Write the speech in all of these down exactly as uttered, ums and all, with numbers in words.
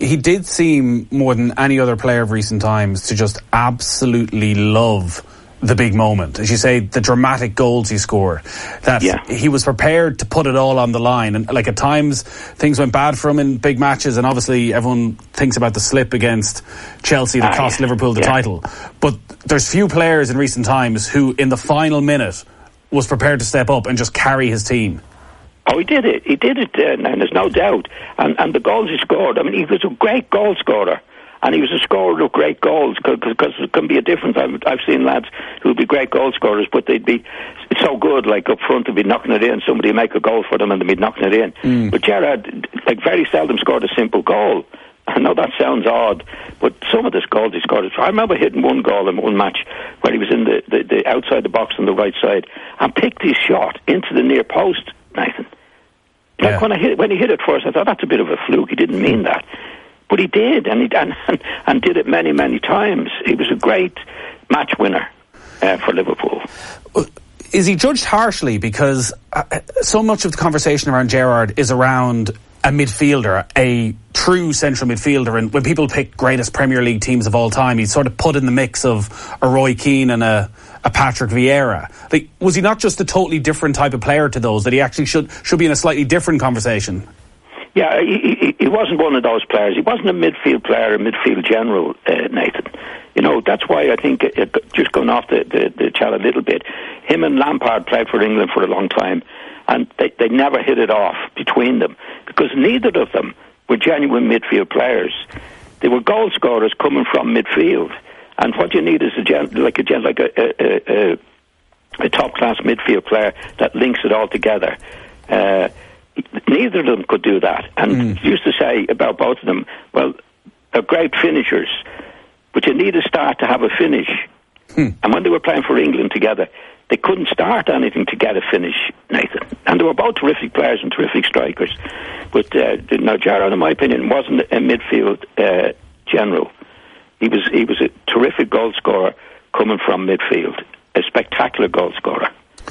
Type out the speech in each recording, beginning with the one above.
he did seem, more than any other player of recent times, to just absolutely love the big moment. As you say, the dramatic goals he scored, that yeah. he was prepared to put it all on the line. And like at times things went bad for him in big matches, and obviously everyone thinks about the slip against Chelsea that ah, cost yeah. Liverpool the yeah. title. But there's few players in recent times who in the final minute was prepared to step up and just carry his team. Oh, he did it. He did it, uh, and there's no doubt. And, and the goals he scored, I mean, he was a great goal scorer. And he was a scorer of great goals, because it can be a difference. I've, I've seen lads who'd be great goal scorers, but they'd be so good, like up front, to be knocking it in. Somebody would make a goal for them and they'd be knocking it in. Mm. But Gerrard, like, very seldom scored a simple goal. I know that sounds odd, but some of the goals he scored. I remember hitting one goal in one match where he was in the, the, the outside the box on the right side and picked his shot into the near post, Nathan. Like yeah. when I hit when he hit it first, I thought, that's a bit of a fluke. He didn't mean that. But he did, and, he, and, and, and did it many, many times. He was a great match winner uh, for Liverpool. Is he judged harshly? Because uh, so much of the conversation around Gerrard is around a midfielder, a true central midfielder. And when people pick greatest Premier League teams of all time, he's sort of put in the mix of a Roy Keane and a, a Patrick Vieira. Like, was he not just a totally different type of player to those, that he actually should should be in a slightly different conversation? Yeah, he, he, he wasn't one of those players. He wasn't a midfield player, a midfield general, uh, Nathan. You know, that's why I think, uh, just going off the, the, the chat a little bit, him and Lampard played for England for a long time, and they, they never hit it off between them, because neither of them were genuine midfield players. They were goal scorers coming from midfield, and what you need is a gen, like a gen, like a, a, a, a top-class midfield player that links it all together. Uh, Neither of them could do that. And mm. used to say about both of them, well, they're great finishers, but you need a start to have a finish. Mm. And when they were playing for England together, they couldn't start anything to get a finish, Nathan. And they were both terrific players and terrific strikers. But uh, now, Gerrard, in my opinion, wasn't a midfield uh, general. He was he was a terrific goal scorer coming from midfield, a spectacular goal scorer.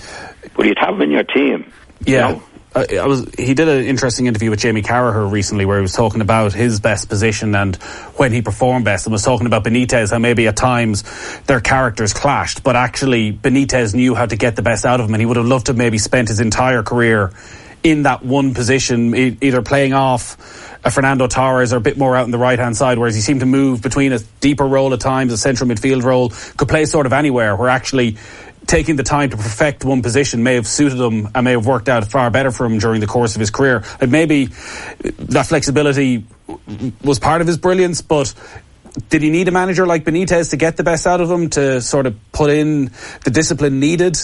But you'd have him in your team. Yeah. You know? Uh, I was. He did an interesting interview with Jamie Carragher recently, where he was talking about his best position and when he performed best, and was talking about Benitez, how maybe at times their characters clashed, but actually Benitez knew how to get the best out of him, and he would have loved to have maybe spent his entire career in that one position, e- either playing off a Fernando Torres or a bit more out on the right hand side, whereas he seemed to move between a deeper role at times, a central midfield role, could play sort of anywhere, where actually taking the time to perfect one position may have suited him and may have worked out far better for him during the course of his career. And maybe that flexibility was part of his brilliance, but did he need a manager like Benitez to get the best out of him, to sort of put in the discipline needed?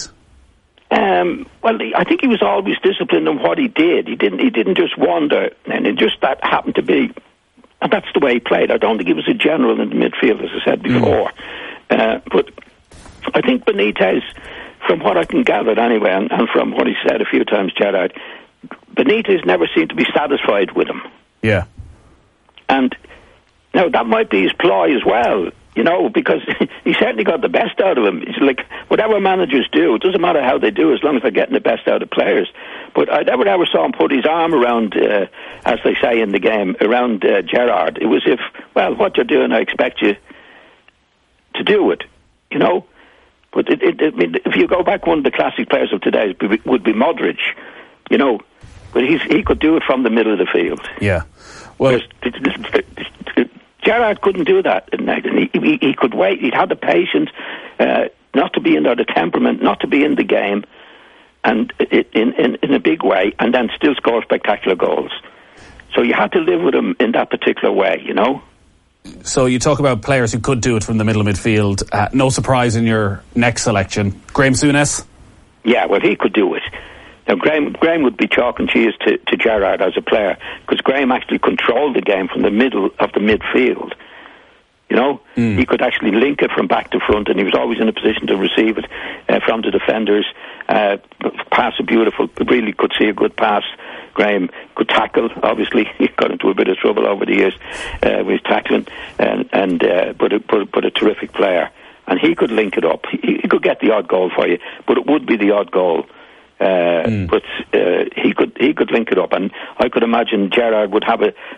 Um, well, I think he was always disciplined in what he did. He didn't. He didn't just wander, and it just that happened to be. And that's the way he played. I don't think he was a general in the midfield, as I said before. Mm. Uh, but I think Benitez, from what I can gather anyway, and, and from what he said a few times, Gerrard, Benitez never seemed to be satisfied with him. Yeah. And now that might be his ploy as well, you know, because he certainly got the best out of him. It's like whatever managers do, it doesn't matter how they do, as long as they're getting the best out of players. But I never ever saw him put his arm around, uh, as they say in the game, around uh, Gerrard. It was if, well, what you're doing, I expect you to do it, you know. But it, it, I mean, if you go back, one of the classic players of today would be Modric, you know. But he's, he could do it from the middle of the field. Yeah. Well, Gerrard couldn't do that at night. And he, he, he could wait. He'd have the patience uh, not to be in there, the temperament, not to be in the game, and in, in, in a big way, and then still score spectacular goals. So you had to live with him in that particular way, you know. So you talk about players who could do it from the middle of midfield. Uh, no surprise in your next selection, Graham Souness. Yeah, well, he could do it. Now, Graham, Graham would be chalk and cheese to, to Gerrard as a player, because Graham actually controlled the game from the middle of the midfield. You know, mm. he could actually link it from back to front, and he was always in a position to receive it uh, from the defenders. Uh, pass a beautiful, really could see a good pass. Graham could tackle. Obviously, he got into a bit of trouble over the years uh, with his tackling, and, and uh, but, a, but, but a terrific player. And he could link it up. He, he could get the odd goal for you, but it would be the odd goal. Uh, mm. But uh, he could he could link it up, and I could imagine Gerrard would have a